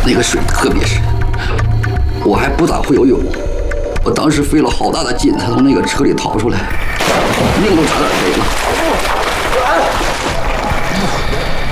那个水特别深，我还不咋会游泳，我当时费了好大的劲才从那个车里逃出来，命都差点没了。